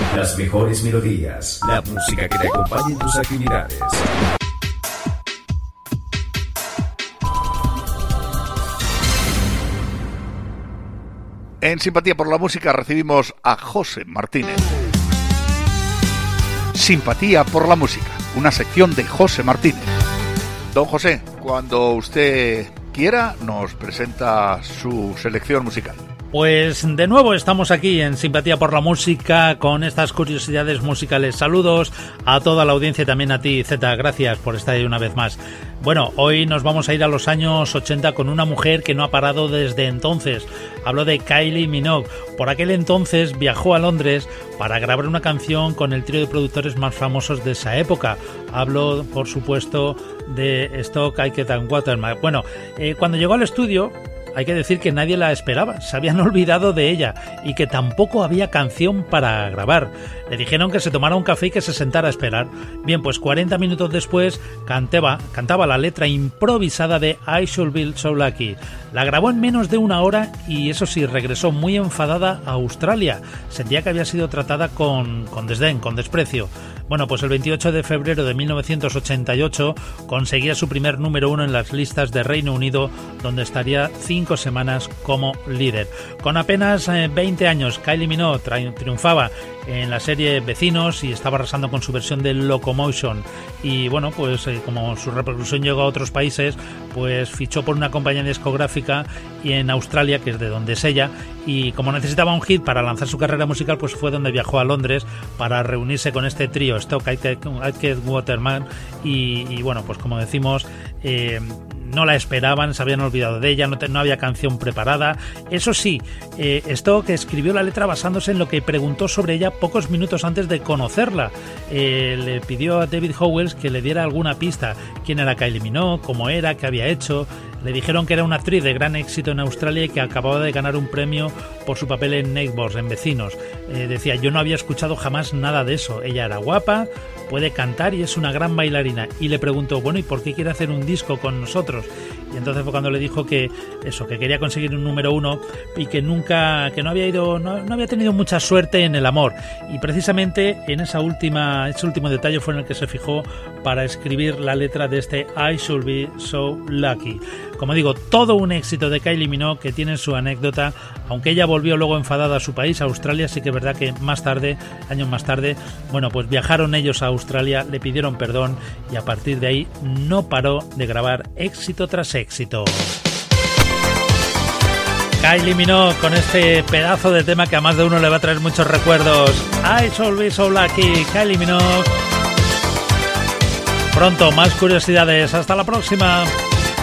Las mejores melodías, la música que te acompañe en tus actividades. En Simpatía por la Música recibimos a José Martínez. Simpatía por la Música, una sección de José Martínez. Don José, cuando usted quiera, nos presenta su selección musical. Pues de nuevo estamos aquí en Simpatía por la Música con estas curiosidades musicales. Saludos a toda la audiencia y también a ti, Zeta. Gracias por estar ahí una vez más. Bueno, hoy nos vamos a ir a los años 80 con una mujer que no ha parado desde entonces. Hablo de Kylie Minogue. Por aquel entonces viajó a Londres para grabar una canción con el trío de productores más famosos de esa época. Hablo, por supuesto, de Stock, Aitken and Waterman. Bueno, cuando llegó al estudio, hay que decir que nadie la esperaba, se habían olvidado de ella y que tampoco había canción para grabar. Le dijeron que se tomara un café y que se sentara a esperar. Bien, pues 40 minutos después cantaba la letra improvisada de I Should Be So Lucky. La grabó en menos de una hora y eso sí, regresó muy enfadada a Australia. Sentía que había sido tratada con desdén, con desprecio. Bueno, pues el 28 de febrero de 1988 conseguía su primer número 1 en las listas de Reino Unido, donde estaría 5 semanas como líder. Con apenas 20 años, Kylie Minogue triunfaba en la serie Vecinos y estaba arrasando con su versión de Locomotion. Y bueno, pues como su repercusión llegó a otros países, pues fichó por una compañía discográfica y en Australia, que es de donde es ella, y como necesitaba un hit para lanzar su carrera musical, pues fue donde viajó a Londres para reunirse con este trío, Stock, Aitken, Waterman, y bueno, pues como decimos, no la esperaban, se habían olvidado de ella, no había canción preparada. Eso sí, Stock escribió la letra basándose en lo que preguntó sobre ella pocos minutos antes de conocerla. Le pidió a David Howells que le diera alguna pista, quién era Kylie Minogue, cómo era, qué había hecho. Le dijeron que era una actriz de gran éxito en Australia y que acababa de ganar un premio por su papel en Neighbours, en Vecinos. Decía, yo no había escuchado jamás nada de eso. Ella era guapa, puede cantar y es una gran bailarina. Y le preguntó, bueno, ¿y por qué quiere hacer un disco con nosotros? Y entonces fue cuando le dijo que quería conseguir un número 1 y que no había tenido mucha suerte en el amor. Y precisamente en ese último detalle fue en el que se fijó para escribir la letra de este I Should Be So Lucky. Como digo, todo un éxito de Kylie Minogue, que tiene su anécdota. Aunque ella volvió luego enfadada a su país, a Australia, sí que es verdad que años más tarde, bueno, pues viajaron ellos a Australia, le pidieron perdón y a partir de ahí no paró de grabar éxito tras éxito. Kylie Minogue con este pedazo de tema que a más de uno le va a traer muchos recuerdos. I Should Be So Lucky, Kylie Minogue. Pronto más curiosidades. Hasta la próxima.